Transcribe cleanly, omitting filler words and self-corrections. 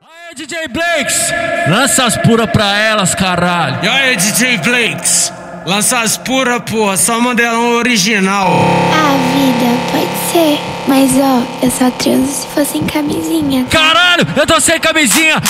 Aê, DJ Blakes, lança as puras pra elas, caralho. E aí, DJ Blakes, lança as puras, porra, só modelão original. Ah, vida, pode ser. Mas ó, eu só transo se fosse em camisinha. Caralho, eu tô sem camisinha,